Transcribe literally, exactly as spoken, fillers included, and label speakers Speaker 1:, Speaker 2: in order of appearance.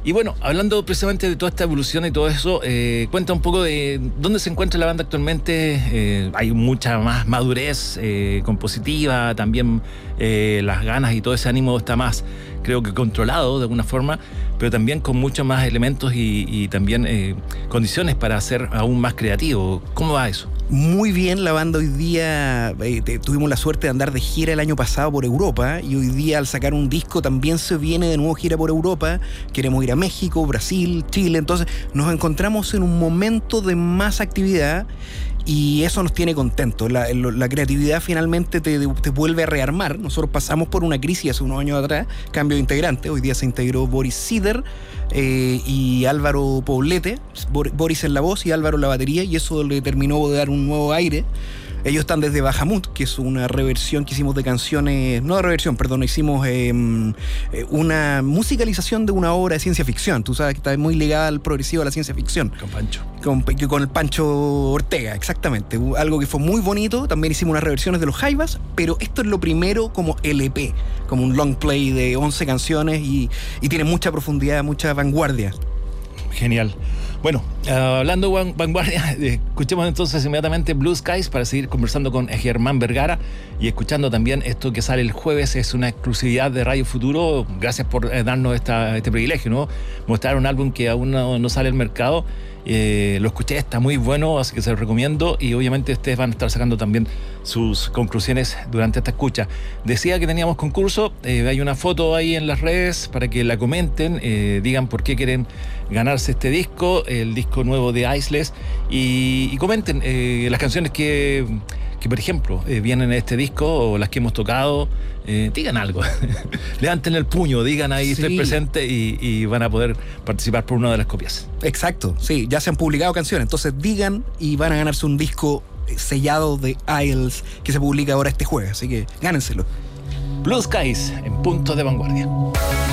Speaker 1: Y bueno, hablando precisamente de toda esta evolución y todo eso, eh, cuenta un poco de dónde se encuentra la banda actualmente. Eh, hay mucha más madurez eh, compositiva, también eh, las ganas y todo ese ánimo está más, creo que controlado de alguna forma, pero también con muchos más elementos y, y también eh, condiciones para ser aún más creativo. ¿Cómo va eso?
Speaker 2: Muy bien, la banda hoy día, eh, te, tuvimos la suerte de andar de gira el año pasado por Europa y hoy día al sacar un disco también se viene de nuevo gira por Europa. Queremos ir a México, Brasil, Chile, entonces nos encontramos en un momento de más actividad y eso nos tiene contentos. La, la creatividad finalmente te, te vuelve a rearmar. Nosotros pasamos por una crisis hace unos años atrás, cambio de integrante. Hoy día se integró Boris Sider eh, y Álvaro Poblete, Boris en la voz y Álvaro en la batería, y eso le terminó de dar un nuevo aire. Ellos están desde Bahamut, que es una reversión que hicimos de canciones, no de reversión, perdón, hicimos eh, una musicalización de una obra de ciencia ficción. Tú sabes que está muy ligada al progresivo de la ciencia ficción.
Speaker 1: Con Pancho.
Speaker 2: Con, con el Pancho Ortega, exactamente. Algo que fue muy bonito. También hicimos unas reversiones de los Jaivas, pero esto es lo primero como L P, como un long play de once canciones y, y tiene mucha profundidad, mucha vanguardia.
Speaker 1: Genial. Bueno, uh, hablando de vanguardia, escuchemos entonces inmediatamente Blue Skies para seguir conversando con Germán Vergara y escuchando también esto que sale el jueves. Es una exclusividad de Radio Futuro. Gracias por eh, darnos esta, este privilegio, ¿no? Mostrar un álbum que aún no, no sale al mercado. Eh, lo escuché, está muy bueno, así que se lo recomiendo y obviamente ustedes van a estar sacando también sus conclusiones durante esta escucha. Decía que teníamos concurso, eh, hay una foto ahí en las redes para que la comenten, eh, digan por qué quieren ganarse este disco, el disco nuevo de Iceless, y, y comenten eh, las canciones que, que por ejemplo eh, vienen en este disco o las que hemos tocado. Eh, digan algo, levanten el puño, digan ahí, sí, estoy presente y, y van a poder participar por una de las copias.
Speaker 2: Exacto, sí, ya se han publicado canciones, entonces digan y van a ganarse un disco sellado de Iceless que se publica ahora este jueves, así que gánenselo.
Speaker 1: Blue Skies en Punto de Vanguardia.